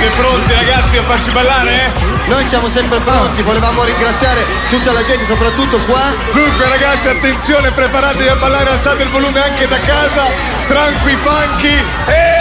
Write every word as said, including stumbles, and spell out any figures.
Siete pronti ragazzi a farci ballare? Noi siamo sempre pronti, volevamo ringraziare tutta la gente, soprattutto qua. Dunque ragazzi, attenzione, preparatevi a ballare, alzate il volume anche da casa, tranqui funky e...